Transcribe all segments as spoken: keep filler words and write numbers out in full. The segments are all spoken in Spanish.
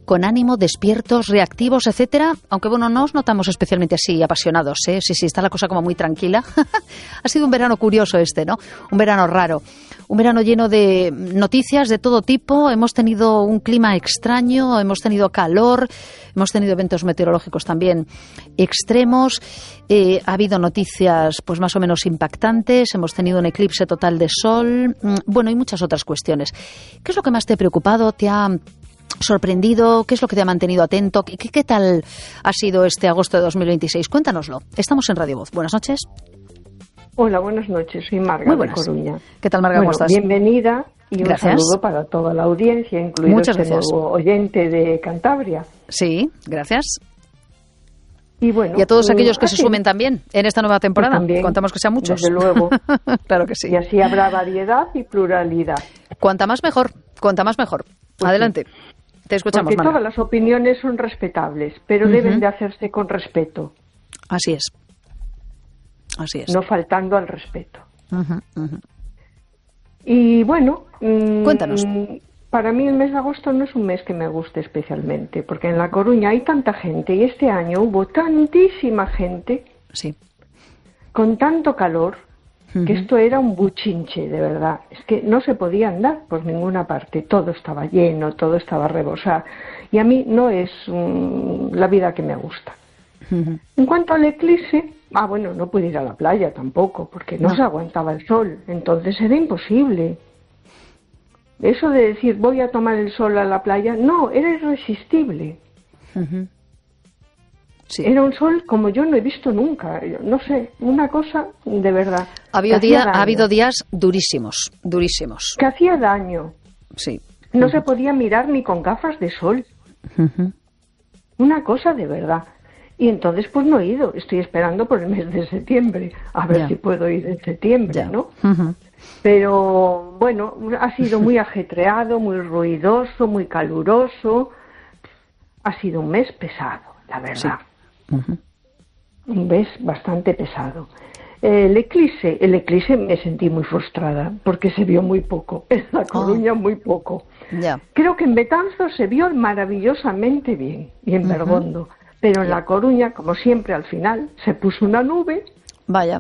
con ánimo, despiertos, reactivos, etcétera. Aunque bueno, no os notamos especialmente así apasionados, ¿eh? Sí, sí, está la cosa como muy tranquila. Ha sido un verano curioso este, ¿no? Un verano raro. Un verano lleno de noticias de todo tipo. Hemos tenido un clima extraño, hemos tenido calor, hemos tenido eventos meteorológicos también extremos. Eh, ha habido noticias pues más o menos impactantes. Hemos tenido un eclipse total de sol. Bueno, y muchas otras cuestiones. ¿Qué es lo que más te ha preocupado? ¿Te ha sorprendido? ¿Qué es lo que te ha mantenido atento? ¿Qué, qué tal ha sido este agosto de dos mil veintiséis? Cuéntanoslo. Estamos en Radio Voz. Buenas noches. Hola, buenas noches. Soy Marga de Coruña. ¿Qué tal, Marga? Bueno, ¿Cómo estás? Bienvenida y gracias. Un saludo para toda la audiencia, incluido Muchas este gracias. nuevo oyente de Cantabria. Sí, gracias. Y, bueno, y a todos aquellos que así, se sumen también en esta nueva temporada. Pues también, contamos que sean muchos. Desde luego. Claro que sí. Y así habrá variedad y pluralidad. Cuanta más mejor, cuanta más mejor. Pues Adelante. Sí. Te escuchamos, Porque Marga. todas las opiniones son respetables, pero uh-huh. deben de hacerse con respeto. Así es. Así es. No faltando al respeto. Uh-huh, uh-huh. Y bueno, cuéntanos. Mmm, para mí el mes de agosto no es un mes que me guste especialmente, porque en La Coruña hay tanta gente y este año hubo tantísima gente, sí. con tanto calor, uh-huh. que esto era un buchinche, de verdad. Es que no se podía andar por ninguna parte, todo estaba lleno, todo estaba rebosado. Y a mí no es um, la vida que me gusta. Uh-huh. En cuanto al eclipse, ah, bueno, no pude ir a la playa tampoco, porque no, no se aguantaba el sol, entonces era imposible. Eso de decir, voy a tomar el sol a la playa, no, era irresistible. Uh-huh. Sí. Era un sol como yo no he visto nunca, no sé, una cosa de verdad. Ha habido, día, ha habido días durísimos, durísimos. Que hacía daño. Sí. No uh-huh. se podía mirar ni con gafas de sol. Uh-huh. Una cosa de verdad. Y entonces pues no he ido, estoy esperando por el mes de septiembre, a ver yeah. si puedo ir en septiembre, yeah. ¿no? Uh-huh. Pero bueno, ha sido muy ajetreado, muy ruidoso, muy caluroso, ha sido un mes pesado, la verdad. Sí. Uh-huh. Un mes bastante pesado. El eclipse, el eclipse me sentí muy frustrada porque se vio muy poco, en La Coruña oh. muy poco. Yeah. Creo que en Betanzos se vio maravillosamente bien y en uh-huh. Bergondo. Pero en La Coruña, como siempre, al final, se puso una nube. Vaya.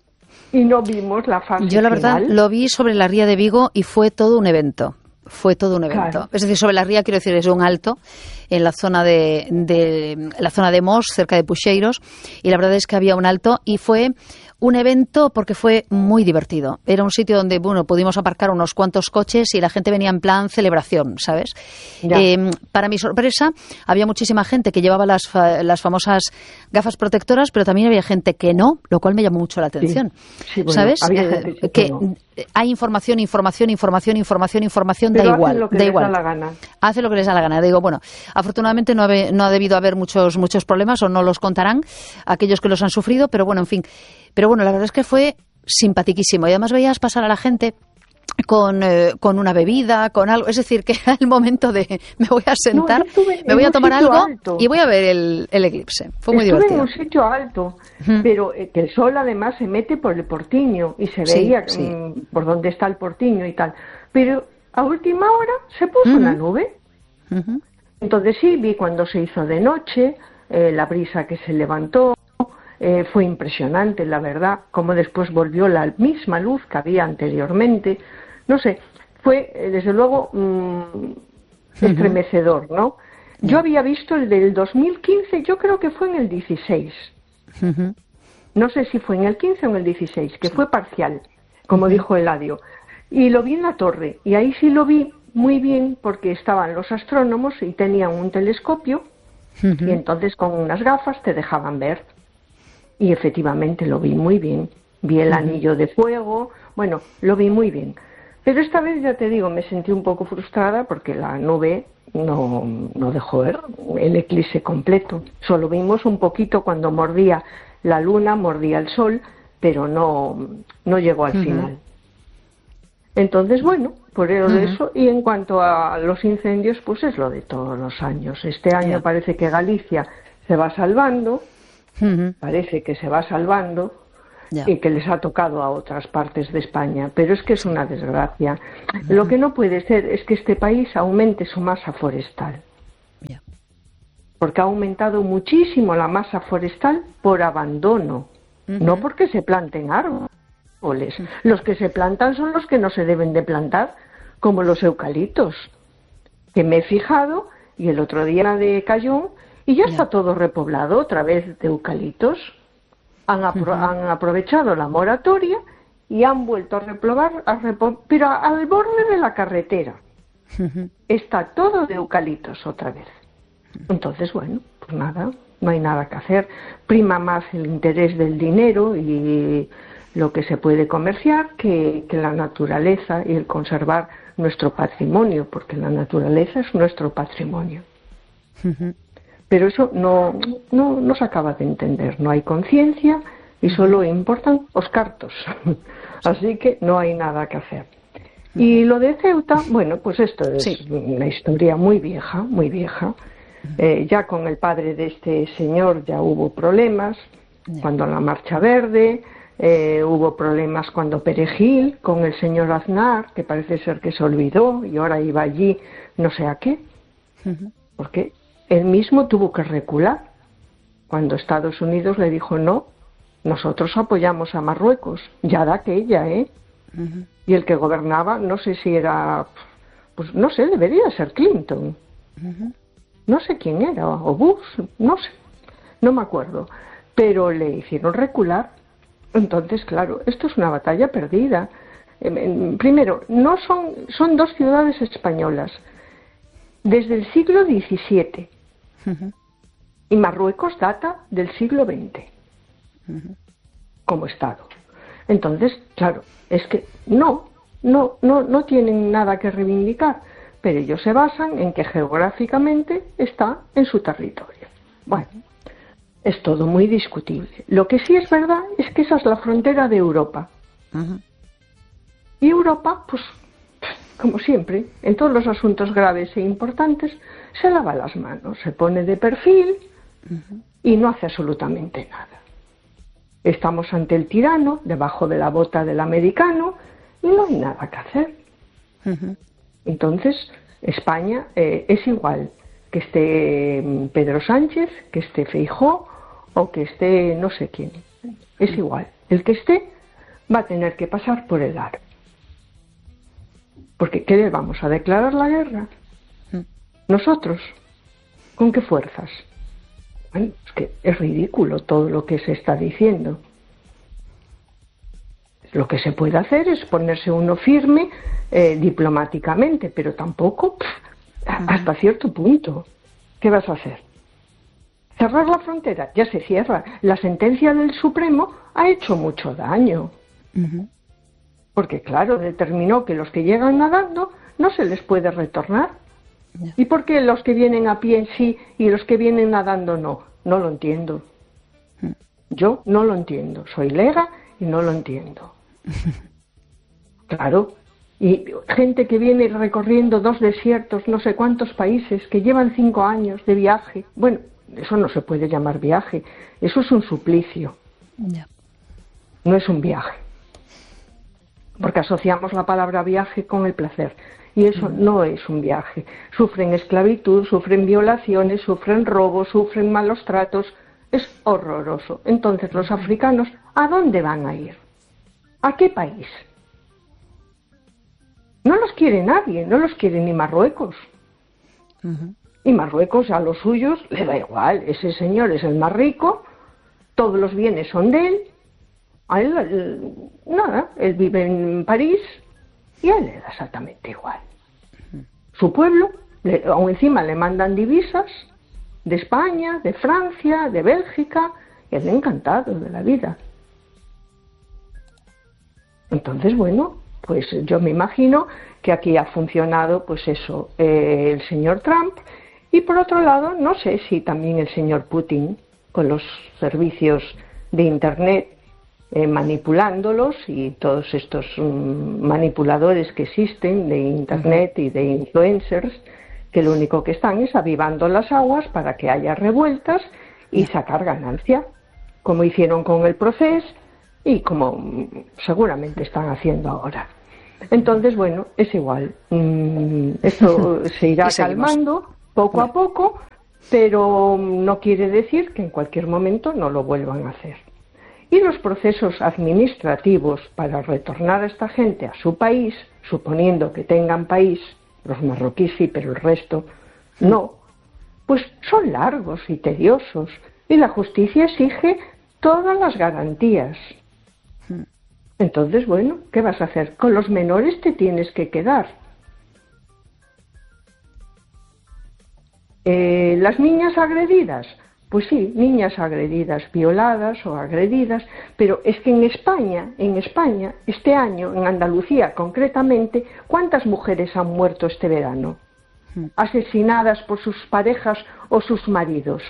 Y no vimos la fase Yo, la verdad, final. lo vi sobre la ría de Vigo y fue todo un evento. Fue todo un evento. Claro. Es decir, sobre la ría, quiero decir, es un alto en la zona de, de la zona de Mos, cerca de Puxeiros, y la verdad es que había un alto y fue un evento porque fue muy divertido. Era un sitio donde, bueno, pudimos aparcar unos cuantos coches y la gente venía en plan celebración, ¿sabes? Eh, para mi sorpresa, había muchísima gente que llevaba las, fa las famosas gafas protectoras, pero también había gente que no, lo cual me llamó mucho la atención. Sí. Sí, bueno, ¿sabes? que, que no. hay información, información, información, información, información, pero da igual, lo que da les igual. Da la gana. Hace lo que les da la gana. Digo, bueno, afortunadamente no ha, no ha debido haber muchos, muchos problemas o no los contarán aquellos que los han sufrido, pero bueno, en fin. Pero bueno, la verdad es que fue simpaticísimo y además veías pasar a la gente con, eh, con una bebida, con algo, es decir, que era el momento de me voy a sentar, no, me voy a tomar algo alto. y voy a ver el, el eclipse. Fue muy estuve divertido. en un sitio alto, uh-huh. pero eh, que el sol además se mete por el Portiño y se sí, veía sí. mmm, por dónde está el Portiño y tal. Pero a última hora se puso uh-huh. una nube. Uh-huh. Entonces sí, vi cuando se hizo de noche, eh, la brisa que se levantó. Eh, fue impresionante, la verdad, como después volvió la misma luz que había anteriormente. No sé, fue, eh, desde luego, mmm, uh-huh. estremecedor, ¿no? Uh-huh. Yo había visto el del dos mil quince, yo creo que fue en el dieciséis. Uh-huh. No sé si fue en el quince o en el dieciséis, que sí. fue parcial, como uh-huh. dijo Eladio. Y lo vi en la torre, y ahí sí lo vi muy bien, porque estaban los astrónomos y tenían un telescopio, uh-huh. y entonces con unas gafas te dejaban ver. Y efectivamente lo vi muy bien. Vi el uh-huh. anillo de fuego, bueno, lo vi muy bien. Pero esta vez, ya te digo, me sentí un poco frustrada porque la nube no, no dejó ver el eclipse completo. Solo vimos un poquito cuando mordía la luna, mordía el sol, pero no, no llegó al uh-huh. final. Entonces, bueno, por eso, uh-huh. eso. Y en cuanto a los incendios, pues es lo de todos los años. Este año yeah. parece que Galicia se va salvando. Uh-huh. Parece que se va salvando yeah. y que les ha tocado a otras partes de España, pero es que es una desgracia. Uh-huh. Lo que no puede ser es que este país aumente su masa forestal. Yeah. Porque ha aumentado muchísimo la masa forestal por abandono, uh-huh. no porque se planten árboles. Uh-huh. Los que se plantan son los que no se deben de plantar, como los eucaliptos, que me he fijado, y el otro día de Cayón, y ya yeah. está todo repoblado otra vez de eucaliptos. Han, apro- uh-huh. han aprovechado la moratoria y han vuelto a repoblar, a repo- pero al borde de la carretera. Uh-huh. Está todo de eucaliptos otra vez. Entonces, bueno, pues nada, no hay nada que hacer. Prima más el interés del dinero y lo que se puede comerciar que, que la naturaleza y el conservar nuestro patrimonio, porque la naturaleza es nuestro patrimonio. Uh-huh. Pero eso no, no, no se acaba de entender. No hay conciencia y solo importan los cartos. Así que no hay nada que hacer. Y lo de Ceuta, bueno, pues esto es sí. una historia muy vieja, muy vieja. Eh, ya con el padre de este señor ya hubo problemas, yeah. cuando la Marcha Verde, eh, hubo problemas cuando Perejil, con el señor Aznar, que parece ser que se olvidó y ahora iba allí no sé a qué, uh-huh. porque él mismo tuvo que recular cuando Estados Unidos le dijo no, nosotros apoyamos a Marruecos, ya de aquella, ¿eh? Uh-huh. Y el que gobernaba, no sé si era, pues no sé, debería ser Clinton. Uh-huh. No sé quién era, o Bush, no sé, no me acuerdo. Pero le hicieron recular. Entonces, claro, esto es una batalla perdida. Primero, no son, son dos ciudades españolas desde el siglo diecisiete. Uh-huh. Y Marruecos data del siglo veinte. Uh-huh. Como Estado. Entonces, claro, es que no, no, no, no tienen nada que reivindicar. Pero ellos se basan en que geográficamente está en su territorio. Bueno, es todo muy discutible. Lo que sí es verdad es que esa es la frontera de Europa. Uh-huh. Y Europa, pues, como siempre, en todos los asuntos graves e importantes, se lava las manos, se pone de perfil uh-huh. y no hace absolutamente nada. Estamos ante el tirano, debajo de la bota del americano, y no hay nada que hacer. Uh-huh. Entonces, España eh, es igual que esté Pedro Sánchez, que esté Feijóo o que esté no sé quién. Es igual. El que esté va a tener que pasar por el aro. Porque ¿qué le vamos a declarar la guerra? ¿Nosotros? ¿Con qué fuerzas? Bueno, es que es ridículo todo lo que se está diciendo. Lo que se puede hacer es ponerse uno firme eh, diplomáticamente, pero tampoco pff, hasta cierto punto. ¿Qué vas a hacer? ¿Cerrar la frontera? Ya se cierra. La sentencia del Supremo ha hecho mucho daño. Uh-huh. Porque, claro, determinó que los que llegan nadando no se les puede retornar. No. ¿Y por qué los que vienen a pie sí y los que vienen nadando no? No lo entiendo. Uh-huh. Yo no lo entiendo. Soy lega y no lo entiendo. Claro, y gente que viene recorriendo dos desiertos, no sé cuántos países, que llevan cinco años de viaje. Bueno, eso no se puede llamar viaje, eso es un suplicio. Yeah. No es un viaje. Porque asociamos la palabra viaje con el placer. Y eso mm. no es un viaje. Sufren esclavitud, sufren violaciones, sufren robos, sufren malos tratos. Es horroroso. Entonces, los africanos, ¿a dónde van a ir? ¿A qué país? No los quiere nadie, no los quiere ni Marruecos. Uh-huh. Y Marruecos a los suyos le da igual. Ese señor es el más rico, todos los bienes son de él. A él, él nada, él vive en París y a él le da exactamente igual. Uh-huh. Su pueblo, le, aún encima le mandan divisas de España, de Francia, de Bélgica, y él encantado de la vida. Entonces, bueno, pues yo me imagino que aquí ha funcionado, pues eso, eh, el señor Trump, y por otro lado, no sé si también el señor Putin, con los servicios de Internet, eh, manipulándolos, y todos estos um, manipuladores que existen de Internet y de influencers, que lo único que están es avivando las aguas para que haya revueltas y sacar ganancia, como hicieron con el Procés, y como seguramente están haciendo ahora. Entonces, bueno, es igual. Mm, esto se irá calmando poco a poco, pero no quiere decir que en cualquier momento no lo vuelvan a hacer. Y los procesos administrativos para retornar a esta gente a su país, suponiendo que tengan país, los marroquíes sí, pero el resto no, pues son largos y tediosos, y la justicia exige todas las garantías. Entonces, bueno, ¿qué vas a hacer? Con los menores te tienes que quedar. Eh, ¿Las niñas agredidas? Pues sí, niñas agredidas, violadas o agredidas, pero es que en España, en España, este año, en Andalucía concretamente, ¿cuántas mujeres han muerto este verano? Asesinadas por sus parejas o sus maridos.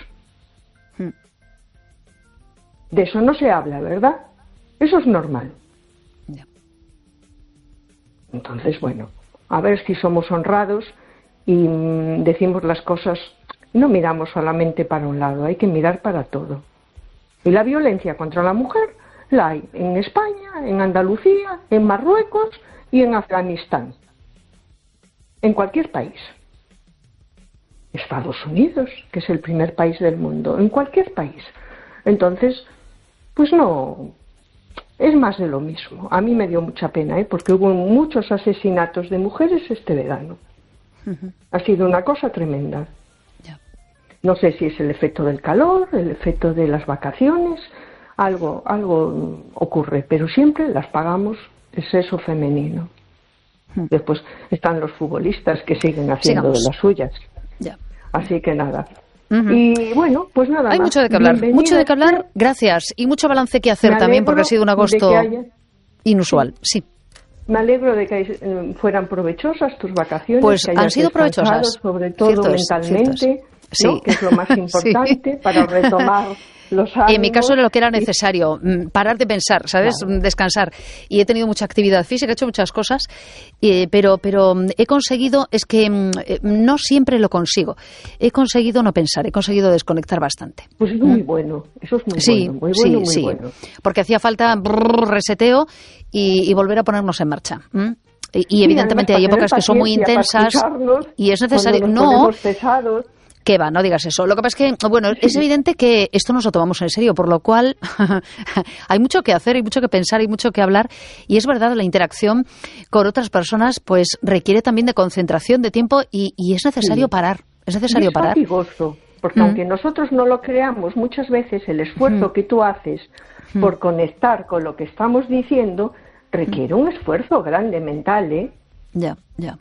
De eso no se habla, ¿verdad? Eso es normal. Entonces, bueno, a ver si somos honrados y mmm, decimos las cosas, no miramos solamente para un lado, hay que mirar para todo. Y la violencia contra la mujer la hay en España, en Andalucía, en Marruecos y en Afganistán. En cualquier país. Estados Unidos, que es el primer país del mundo, en cualquier país. Entonces, pues no, es más de lo mismo. A mí me dio mucha pena, ¿eh? Porque hubo muchos asesinatos de mujeres este verano. Uh-huh. Ha sido una cosa tremenda. Yeah. No sé si es el efecto del calor, el efecto de las vacaciones, algo, algo ocurre, pero siempre las pagamos el sexo femenino. Uh-huh. Después están los futbolistas que siguen haciendo Sigamos. de las suyas. Yeah. Así que nada. Uh-huh. Y bueno, pues nada Hay más. mucho de qué hablar, Bienvenida. mucho de qué hablar, gracias. Y mucho balance que hacer también, porque ha sido un agosto haya... inusual. Sí. Me alegro de que fueran provechosas tus vacaciones. Pues que han sido provechosas. Sobre todo cierto mentalmente, es, sí. ¿no? Que es lo más importante sí. para retomar los ánimos. En mi caso era lo que era necesario, parar de pensar, ¿sabes? Claro. Descansar. Y he tenido mucha actividad física, he hecho muchas cosas, eh, pero, pero he conseguido, es que eh, no siempre lo consigo, he conseguido no pensar, he conseguido desconectar bastante. Pues es muy ¿Mm? bueno, eso es muy sí, bueno, muy sí, bueno, muy sí. bueno. Porque hacía falta brrr, reseteo y, y volver a ponernos en marcha. ¿Mm? Y, y evidentemente hay épocas que son muy intensas y es necesario... No, pesados. ¿Qué va? No digas eso. Lo que pasa es que, bueno, es evidente que esto nos lo tomamos en serio, por lo cual hay mucho que hacer, hay mucho que pensar, hay mucho que hablar. Y es verdad, la interacción con otras personas pues requiere también de concentración, de tiempo y, y es necesario sí. parar. Es necesario y es parar. fatigoso, porque mm. aunque nosotros no lo creamos, muchas veces el esfuerzo mm. que tú haces mm. por conectar con lo que estamos diciendo requiere mm. un esfuerzo grande mental, ¿eh? Ya, ya.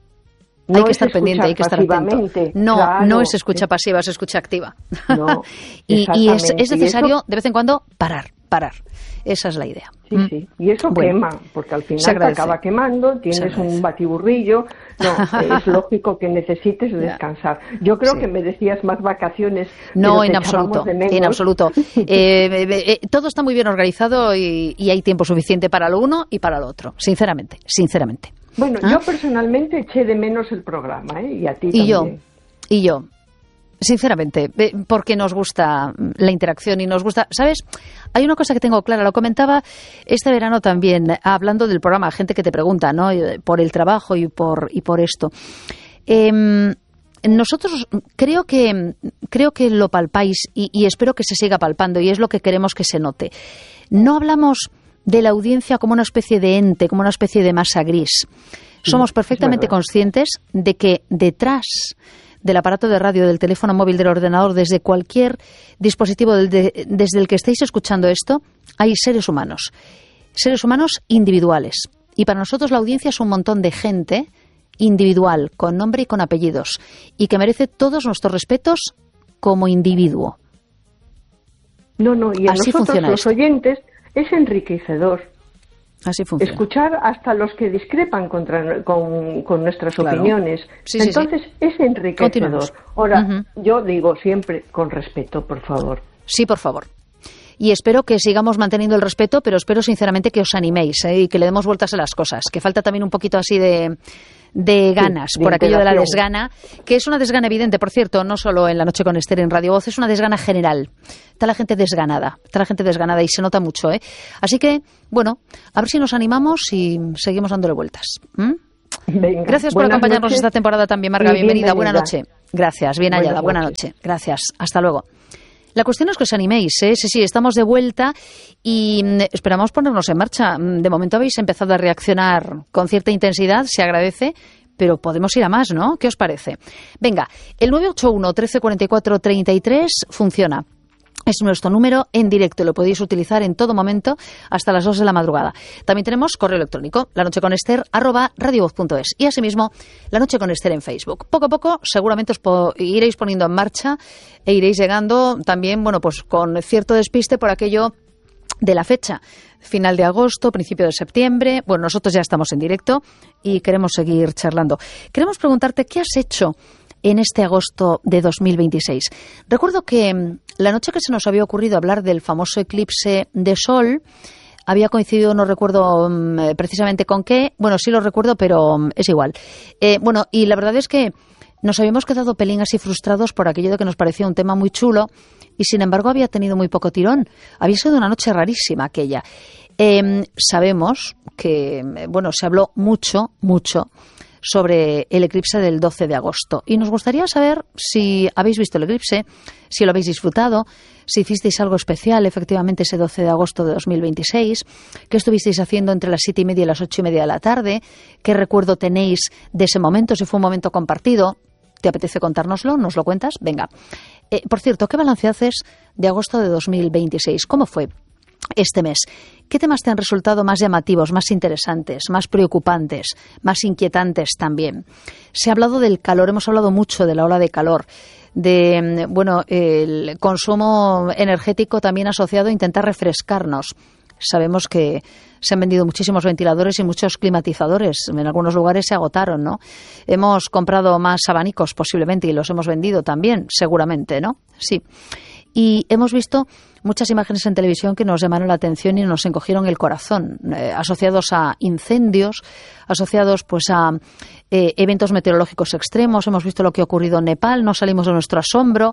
No hay que estar pendiente, hay que estar atento. No, claro, no es escucha sí. pasiva, es escucha activa. No, y y es, es necesario, eso... de vez en cuando, parar, parar. Esa es la idea. Sí, mm. sí. Y eso bueno, quema, porque al final te acaba quemando, tienes un batiburrillo. No, es lógico que necesites descansar. Yo creo sí. que merecías más vacaciones. No, en absoluto, en absoluto. eh, eh, todo está muy bien organizado y, y hay tiempo suficiente para lo uno y para lo otro, sinceramente, sinceramente. Bueno, ¿Ah? yo personalmente eché de menos el programa, ¿eh? Y a ti y también. Yo, y yo, sinceramente, porque nos gusta la interacción y nos gusta... ¿Sabes? Hay una cosa que tengo clara, lo comentaba este verano también, hablando del programa, gente que te pregunta, ¿no? Por el trabajo y por, y por esto. Eh, nosotros creo que, creo que lo palpáis y, y espero que se siga palpando y es lo que queremos que se note. No hablamos de la audiencia como una especie de ente, como una especie de masa gris. Somos perfectamente conscientes de que detrás del aparato de radio, del teléfono móvil, del ordenador, desde cualquier dispositivo del de, desde el que estéis escuchando esto, hay seres humanos. Seres humanos individuales. Y para nosotros la audiencia es un montón de gente individual, con nombre y con apellidos, y que merece todos nuestros respetos como individuo. No, no, y a Así nosotros los esto. oyentes es enriquecedor. Así funciona. Escuchar hasta los que discrepan contra, con, con nuestras claro. opiniones. Sí, Entonces sí, sí. es enriquecedor. Ahora, uh-huh. yo digo siempre con respeto, por favor. Sí, por favor. Y espero que sigamos manteniendo el respeto, pero espero sinceramente que os animéis ¿eh? y que le demos vueltas a las cosas. Que falta también un poquito así de... de ganas, sí, de por aquello de la desgana, que es una desgana evidente, por cierto, no solo en La Noche con Esther en Radio Voz, es una desgana general. Está la gente desganada, está la gente desganada y se nota mucho, ¿eh? Así que, bueno, a ver si nos animamos y seguimos dándole vueltas. ¿Mm? Venga, Gracias por acompañarnos noches. esta temporada también, Marga. Bienvenida. Bienvenida. Buena noche. Gracias. Bien hallada. Buena noche. Gracias. Hasta luego. La cuestión es que os animéis, ¿eh? Sí, sí, estamos de vuelta y mm, esperamos ponernos en marcha. De momento habéis empezado a reaccionar con cierta intensidad, se agradece, pero podemos ir a más, ¿no? ¿Qué os parece? Venga, el nueve ocho uno, trece cuarenta y cuatro, treinta y tres funciona. Es nuestro número en directo, lo podéis utilizar en todo momento hasta las dos de la madrugada. También tenemos correo electrónico, lanocheconester arroba radiovoz punto es y asimismo La Noche con Ester en Facebook. Poco a poco seguramente os po- iréis poniendo en marcha e iréis llegando también, bueno, pues con cierto despiste por aquello de la fecha, final de agosto, principio de septiembre. Bueno, nosotros ya estamos en directo y queremos seguir charlando. Queremos preguntarte qué has hecho en este agosto de dos mil veintiséis. Recuerdo que mm, la noche que se nos había ocurrido hablar del famoso eclipse de sol había coincidido, no recuerdo mm, precisamente con qué, bueno, sí lo recuerdo, pero mm, es igual. Eh, bueno, y la verdad es que nos habíamos quedado pelín así frustrados por aquello de que nos parecía un tema muy chulo y sin embargo había tenido muy poco tirón. Había sido una noche rarísima aquella. Eh, sabemos que, bueno, se habló mucho, mucho sobre el eclipse del doce de agosto. Y nos gustaría saber si habéis visto el eclipse, si lo habéis disfrutado, si hicisteis algo especial efectivamente ese doce de agosto de dos mil veintiséis, qué estuvisteis haciendo entre las siete y media y las ocho y media de la tarde, qué recuerdo tenéis de ese momento, si fue un momento compartido. ¿Te apetece contárnoslo? ¿Nos lo cuentas? Venga. Eh, por cierto, ¿qué balance haces de agosto de dos mil veintiséis? ¿Cómo fue este mes? ¿Qué temas te han resultado más llamativos, más interesantes, más preocupantes, más inquietantes también? Se ha hablado del calor, hemos hablado mucho de la ola de calor, de bueno, el consumo energético también asociado a intentar refrescarnos. Sabemos que se han vendido muchísimos ventiladores y muchos climatizadores. En algunos lugares se agotaron, ¿no? Hemos comprado más abanicos posiblemente y los hemos vendido también, seguramente, ¿no? Sí. Y hemos visto muchas imágenes en televisión que nos llamaron la atención y nos encogieron el corazón, eh, asociados a incendios, asociados pues a eh, eventos meteorológicos extremos. Hemos visto lo que ha ocurrido en Nepal, no salimos de nuestro asombro.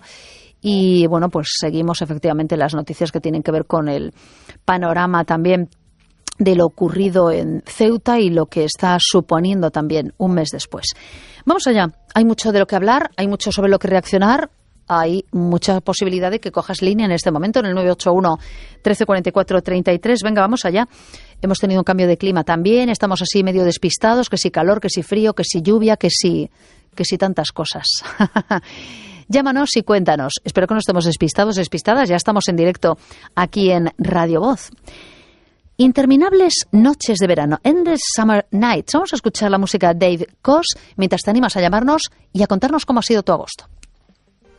Y bueno, pues seguimos efectivamente las noticias que tienen que ver con el panorama también de lo ocurrido en Ceuta y lo que está suponiendo también un mes después. Vamos allá. Hay mucho de lo que hablar, hay mucho sobre lo que reaccionar. Hay mucha posibilidad de que cojas línea en este momento en el nueve ocho uno, trece cuarenta y cuatro, treinta y tres. Venga, vamos allá. Hemos tenido un cambio de clima también. Estamos así medio despistados, que si calor, que si frío, que si lluvia, que si, que si tantas cosas. Llámanos y cuéntanos. Espero que no estemos despistados, despistadas. Ya estamos en directo aquí en Radio Voz. Interminables noches de verano. Endless Summer Nights. Vamos a escuchar la música de Dave Koz mientras te animas a llamarnos y a contarnos cómo ha sido tu agosto.